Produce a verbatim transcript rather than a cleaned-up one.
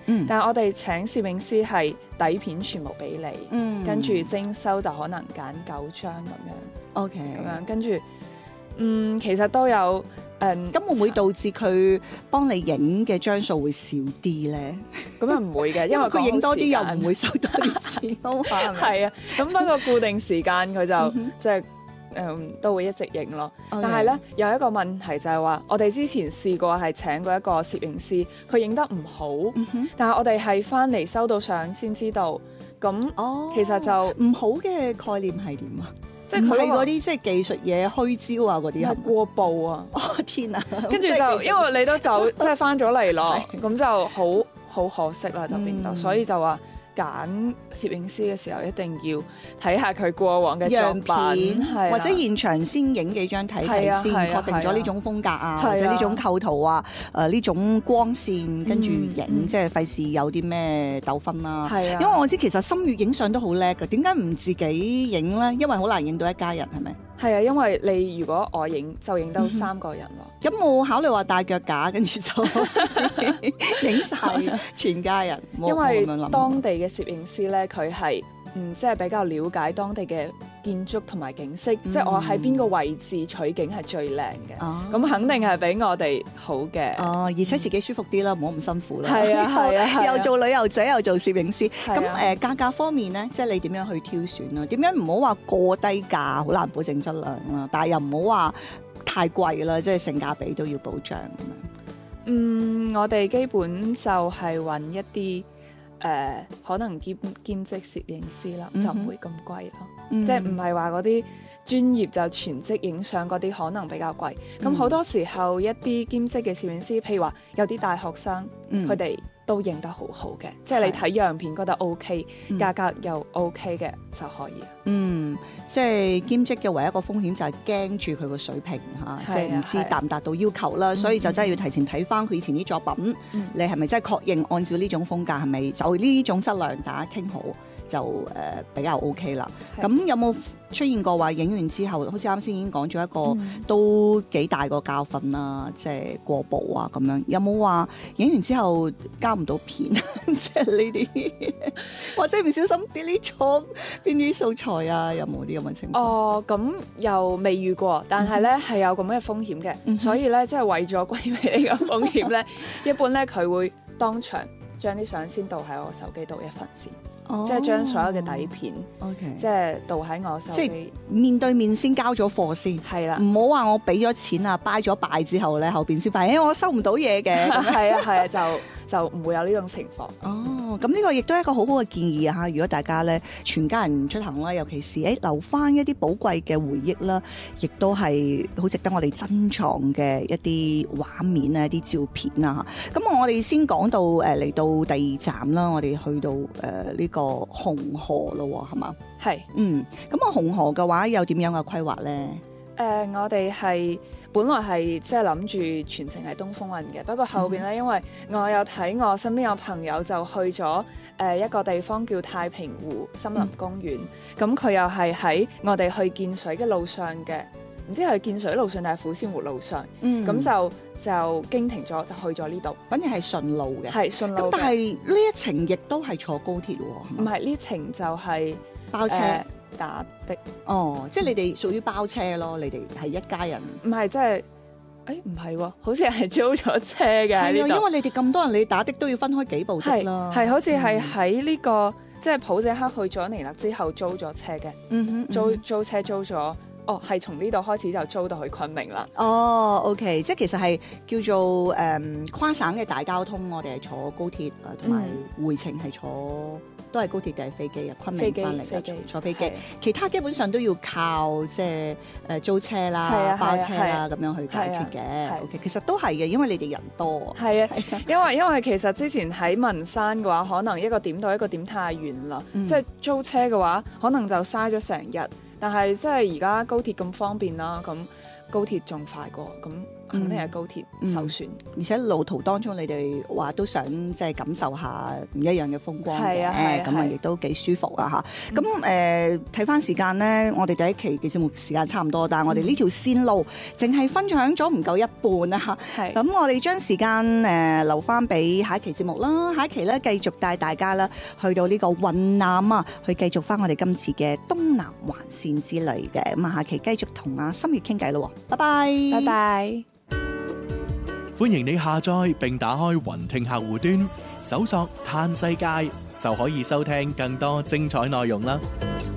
嗯、 但係我哋請攝影師係底片全部俾你， 嗯、 跟住精修就可能揀九張咁樣。 OK， 咁樣跟住，嗯，其實都有。誒， 咁會唔會導致佢幫你影嘅張數會少啲咧？ 咁又唔會嘅， 因為佢影多啲又唔會收多啲錢啊嘛。 係啊，咁不過固定時間佢就即係誒都會一直影咯。Okay. 但係咧有一個問題就係話，我哋之前試過係請過一個攝影師，佢影得唔好，嗯、但係我哋係翻嚟收到相先知道。咁、哦、其實就唔好嘅概念係點啊？ 即係佢嗰啲即係技術嘢虛招啊嗰啲係過曝啊！ 哦天啊！ 跟住就因為你都走即係翻咗嚟咯，咁就好好可惜啦，就變得，嗯、所以就話揀攝影師嘅時候一定要睇下佢過往嘅作品， 片或者現場先影幾張睇睇先，確定咗呢種風格啊，或者呢種構圖啊，誒呢種光線跟住影，嗯、即係費事有啲咩糾紛啦。係啊，因為我知其實心月影相都好叻㗎，點解唔自己影咧？因為好難影到一家人，係咪？ 係啊，因為你如果我影就影到三個人咯。 咁冇考慮話帶腳架，跟住就影晒全家人。 因為當地嘅攝影師咧，佢係嗯即係比較了解當地嘅建築同埋景色，嗯、即係我喺邊個位置取景係最靚嘅。咁、哦、肯定係比我哋好嘅。哦，而且自己舒服啲啦，唔好咁辛苦啦。係啊係啊，啊又做旅遊者又做攝影師。咁誒、啊呃、價格方面咧，即係你點樣去挑選啊？點樣唔好話過低價，好難保證質量啦。但係又唔好話太貴啦，即係性價比都要保障咁樣。嗯， 我哋基本就係揾一啲誒、呃、可能兼兼職攝影師啦，嗯、就唔會咁貴咯。嗯、即係唔係話嗰啲專業就全職影相嗰啲可能比較貴。咁好、嗯、多時候一啲兼職嘅攝影師，譬如話有啲大學生，佢哋、嗯、都影得好好嘅，即係你睇樣片覺得 OK，嗯、價格又 OK 嘅就可以。嗯， 即係兼職嘅唯一一個風險就係驚住佢個水平嚇，即係唔知達唔達到要求啦，啊、所以就真係要提前睇翻佢以前啲作品，嗯、你係咪真係確認按照呢種風格係咪就呢種質量大家傾好？就誒、呃、比較 OK 啦。咁的有冇出現過話影完之後，好似啱先已經講咗一個、嗯、都幾大個教訓啦，即係過曝啊咁樣。有冇話影完之後交唔到片，即係呢啲，或者唔小心 delete 錯邊啲素材啊？有冇啲咁嘅情況？哦，咁又未遇過，但係咧係有咁嘅風險嘅，嗯、哼所以咧即係為咗規避呢個風險咧，一般咧佢會當場將啲相先導喺我手機度一份先。Oh, 即係將所有嘅底片，okay. 即係導喺我手機，即係面對面先交咗貨先，係啦，唔好話我俾咗錢啊，buy 咗拜之後咧，後邊先發現，誒、欸、我收唔到嘢嘅，係啊係啊，就就唔會有呢種情況。哦，咁呢個亦都係一個好好嘅建議啊！嚇，如果大家咧全家人出行啦，尤其是誒、欸、留翻一啲寶貴嘅回憶啦，亦都係好值得我哋珍藏嘅一啲畫面啊、一啲照片啊嚇。咁我哋先講到誒嚟、呃、到第二站啦，我哋去到誒呢、呃這個紅河咯，係嘛？係，嗯，咁啊紅河嘅話有點樣嘅規劃咧？誒、呃，我哋係本來係即係諗住全程係東風運嘅，不過後邊咧，嗯、因為我有睇我身邊有朋友就去咗誒、呃、一個地方叫太平湖森林公園，咁佢、嗯、又係喺我哋去見水嘅路上嘅，唔知係見水路上定係虎仙湖路上，咁、嗯、就就經停咗，就去咗呢度。反正係順路嘅，係順路。咁但係呢一程亦都係坐高鐵喎，唔係呢程就係、是、包車。呃打的哦，即係你哋屬於包車咯，你哋係一家人。唔係，即係，誒唔係喎，好似係租咗車嘅。係啊，因為你哋咁多人，你打的都要分開幾部的啦。係，好似係喺呢個、嗯、即係普謝克去咗尼勒之後租咗車嘅。嗯哼，租租車租咗。哦，係從呢度開始就租到去昆明啦。哦 ，OK，即係其實係叫做誒、嗯、跨省嘅大交通，我哋係坐高鐵啊，同埋回程係坐都係高鐵定係飛機啊？昆明翻嚟嘅坐飛機，其他基本上都要靠即係誒租車啦、啊、包車啦咁、啊、樣去解決嘅。啊、OK，其實都係嘅，因為你哋人多。係啊，啊因為因為其實之前喺文山嘅話，可能一個點到一個點太遠啦，嗯、即係租車嘅話，可能就嘥咗成日。但係即係而家高鐵咁方便啦，咁高鐵仲快過，咁肯定係高鐵首選。 嗯嗯、而且路途當中，你哋話都想即係感受下唔一樣嘅風光嘅，咁啊亦都幾舒服啊嚇。咁誒睇翻時間咧，我哋第一期嘅節目時間差唔多，但係我哋呢條線路淨係分享咗唔夠一半啊嚇。咁我哋將時間誒留翻俾下一期節目啦，下一期咧繼續帶大家啦去到呢個雲南啊，去繼續翻我哋今次嘅東南環線之旅嘅。咁啊，下期繼續同阿心月傾偈咯，拜拜， 拜拜。 歡迎你下載並打開雲聽客戶端，搜索嘆世界就可以收聽更多精彩內容啦。